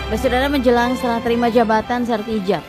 Saudara, menjelang serah terima jabatan Sertijab,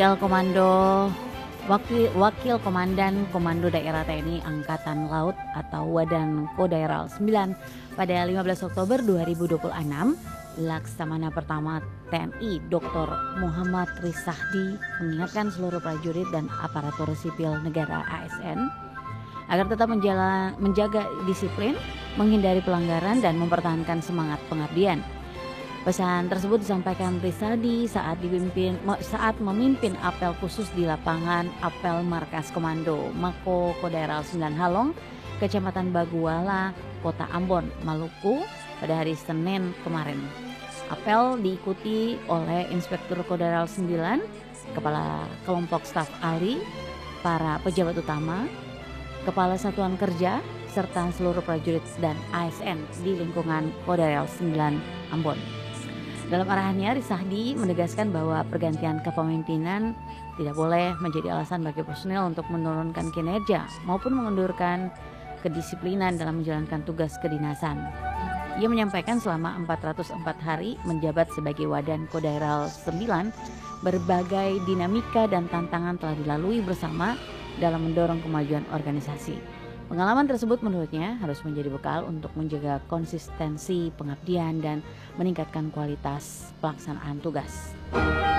Wakil Komandan Komando Daerah TNI Angkatan Laut atau Wadan Kodaeral 9 pada 15 Oktober 2026, Laksamana Pertama TNI Dr. Muhammad Trisahdi mengingatkan seluruh prajurit dan aparatur sipil negara ASN agar tetap menjaga disiplin, menghindari pelanggaran dan mempertahankan semangat pengabdian. Pesan tersebut disampaikan Trisahdi saat memimpin apel khusus di lapangan apel Markas Komando Mako Kodaeral 9 Halong, Kecamatan Baguala, Kota Ambon, Maluku pada hari Senin kemarin. Apel diikuti oleh Inspektur Kodaeral 9, Kepala Kelompok Staf Ahli, para pejabat utama, Kepala Satuan Kerja, serta seluruh prajurit dan ASN di lingkungan Kodaeral 9 Ambon. Dalam arahannya, Trisahdi menegaskan bahwa pergantian kepemimpinan tidak boleh menjadi alasan bagi personel untuk menurunkan kinerja maupun mengundurkan kedisiplinan dalam menjalankan tugas kedinasan. Ia menyampaikan selama 404 hari menjabat sebagai Wadan Kodaeral 9, berbagai dinamika dan tantangan telah dilalui bersama dalam mendorong kemajuan organisasi. Pengalaman tersebut menurutnya harus menjadi bekal untuk menjaga konsistensi pengabdian dan meningkatkan kualitas pelaksanaan tugas.